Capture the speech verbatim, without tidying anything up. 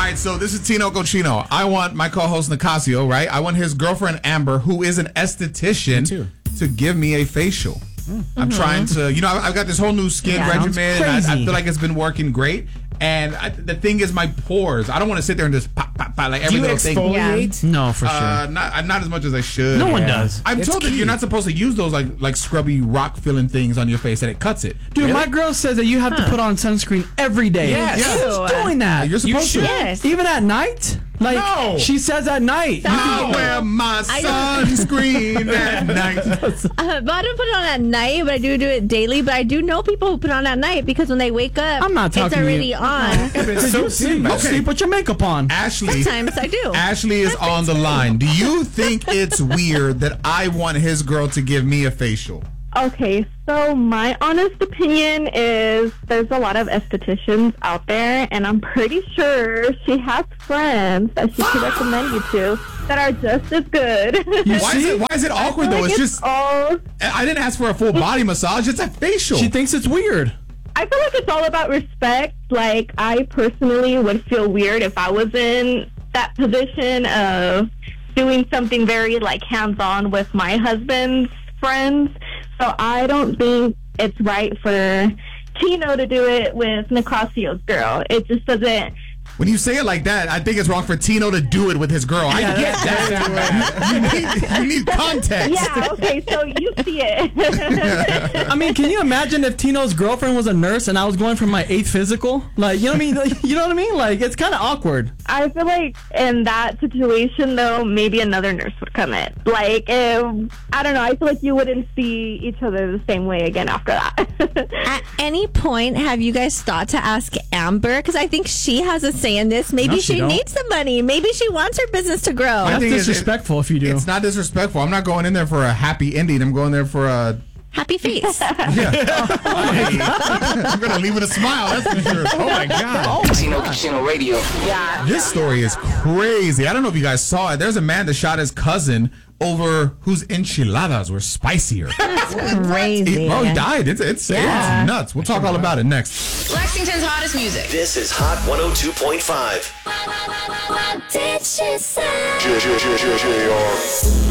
right, so this is Tino Cochino. I want my co-host Nicasio, right? I want his girlfriend Amber, who is an esthetician, to give me a facial. Mm-hmm. I'm trying to, you know, I've got this whole new skin yeah, regimen. And I, I feel like it's been working great. And I, the thing is, my pores. I don't want to sit there and just pop, pop, pop like every Do you little thing. exfoliate? Yeah. No, for sure. Uh, not, not as much as I should. No one does. I'm It's told that key. you're not supposed to use those like like scrubby rock filling things on your face, and it cuts it. Dude, Really? my girl says that you have Huh. to put on sunscreen every day. Yes. Who's doing that? You're supposed You to. should. Yes. Even at night? Like, No. she says at night. You I can- wear my I sunscreen at night. Uh, but I don't put it on at night, but I do do it daily. But I do know people who put it on at night because when they wake up, I'm not talking it's to you. already on. It's so you sleep, deep. you sleep with your makeup on. Ashley. Sometimes I do. Ashley is on the line. Do you think it's weird that I want his girl to give me a facial? Okay, so my honest opinion is there's a lot of estheticians out there, and I'm pretty sure she has friends that she could recommend you to that are just as good. Why is it why is it awkward though? Like It's just all, I didn't ask for a full body massage. It's a facial. She thinks it's weird. I feel like it's all about respect. Like, I personally would feel weird if I was in that position of doing something very, like, hands-on with my husband's friends. So I don't think it's right for Tino to do it with Nicasio's girl. It just doesn't... When you say it like that, I think it's wrong for Tino to do it with his girl. I get that. you, need, you need context. Yeah, okay, so you see it. I mean, can you imagine if Tino's girlfriend was a nurse and I was going for my eighth physical? Like, you know what I mean? Like, you know what I mean? Like, it's kind of awkward. I feel like in that situation, though, maybe another nurse would come in. Like, if, I don't know, I feel like you wouldn't see each other the same way again after that. At any point, have you guys thought to ask Amber? Because I think she has a say in this. Maybe No, she she don't. needs the money. Maybe she wants her business to grow. I That's think it's- disrespectful if you do. It's not disrespectful. I'm not going in there for a happy ending. I'm going there for a... Happy face. Yeah. I'm going to leave with a smile, that's for sure. Oh, my God. Tino Cochino Radio. This story is crazy. I don't know if you guys saw it. There's a man that shot his cousin over whose enchiladas were spicier. Crazy. He, bro, he died. It's, it's, Yeah. it's nuts. We'll talk all about it next. Lexington's hottest music. This is Hot one oh two point five. What did she say? J- J- J- J- J- R.